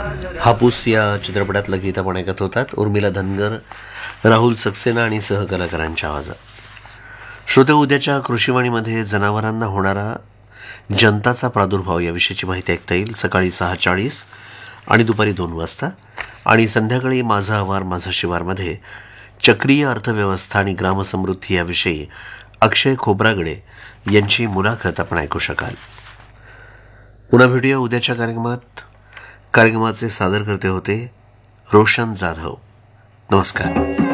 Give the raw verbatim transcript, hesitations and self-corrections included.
हापूस या चित्रपटातलं गीत आपण ऐकत होतात. उर्मिला धनगर, राहुल सक्सेना आणि सहकलाकारांच्या आवाजात. श्रोते, उद्याच्या कृषीवाणीमध्ये जनावरांना होणारा जंताचा प्रादुर्भाव याविषयीची माहिती ऐकता येईल. सकाळी सहा चाळीस आणि दुपारी दोन वाजता आणि संध्याकाळी माझा आवार माझा शिवारमध्ये चक्रीय अर्थव्यवस्था आणि ग्रामसमृद्धी याविषयी अक्षय खोब्रागडे यांची मुलाखत आपण ऐकू शकाल. पुन्हा भेटूया उद्याच्या कार्यक्रमात. कार्यक्रमाचे सादरकर्ते होते रोशन जाधव. नमस्कार.